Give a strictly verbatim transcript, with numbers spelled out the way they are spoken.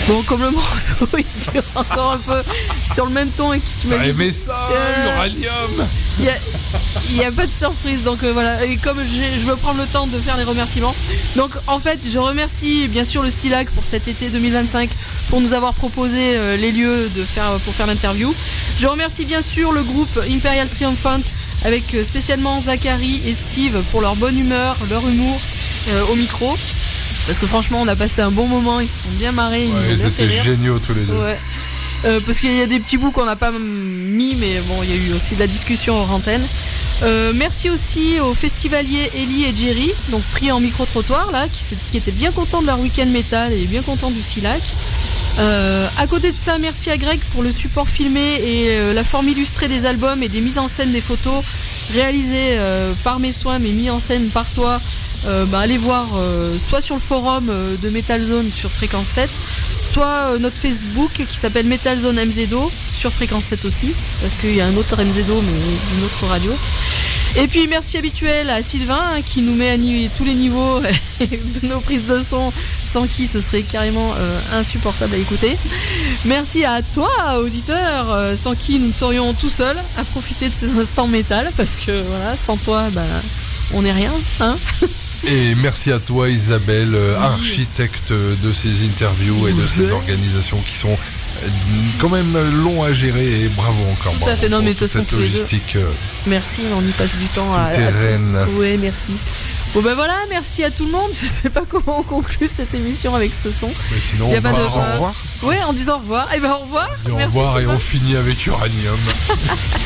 Bon, comme le morceau, il dure encore un peu sur le même ton et que tu m'as T'as dit. aimé ça, Euh, l'uranium. Il n'y a, a pas de surprise, donc euh, voilà. Et comme j'ai- je veux prendre le temps de faire les remerciements, donc en fait, je remercie bien sûr le SILAC pour cet été deux mille vingt-cinq pour nous avoir proposé euh, les lieux de faire, pour faire l'interview. Je remercie bien sûr le groupe Imperial Triumphant avec euh, spécialement Zachary et Steve pour leur bonne humeur, leur humour euh, au micro. Parce que franchement, on a passé un bon moment, ils se sont bien marrés, ils nous ont Ouais, bien ils fait étaient rire. géniaux tous les deux. Ouais. Euh, parce qu'il y a des petits bouts qu'on n'a pas mis, mais bon, il y a eu aussi de la discussion hors antenne. Euh, merci aussi aux festivaliers Ellie et Jerry, donc pris en micro-trottoir, là, qui, s'est- qui étaient bien contents de leur week-end métal et bien contents du SILAC. Euh, à côté de ça, merci à Greg pour le support filmé et euh, la forme illustrée des albums et des mises en scène des photos réalisées euh, par mes soins mais mis en scène par toi. Euh, bah, allez voir euh, soit sur le forum euh, de Metal Zone sur Fréquence sept, soit euh, notre Facebook qui s'appelle Metal Zone M Z O sur Fréquence sept aussi, parce qu'il y a un autre M Z O mais d'une autre radio. Et puis merci habituel à Sylvain hein, qui nous met à ni- tous les niveaux de nos prises de son, sans qui ce serait carrément euh, insupportable à écouter. Merci à toi auditeur, euh, sans qui nous ne serions tout seuls à profiter de ces instants métal, parce que voilà, sans toi bah, on n'est rien, hein. Et merci à toi Isabelle, euh, Oui. architecte de ces interviews et de ces Ouais. organisations qui sont euh, quand même longs à gérer, et bravo encore. Tout à bravo fait, non, pour mais de toute toute façon, cette tous les deux. logistique. euh, Merci, on y passe du temps à, à Souterraine. tous. Oui, merci. Bon ben voilà, merci à tout le monde. Je sais pas comment on conclut cette émission avec ce son. Mais sinon, Y a on pas va de- au revoir. Oui, en disant au revoir. Et ben au revoir. Dis au Merci, revoir et Sylvain. on finit avec Uranium.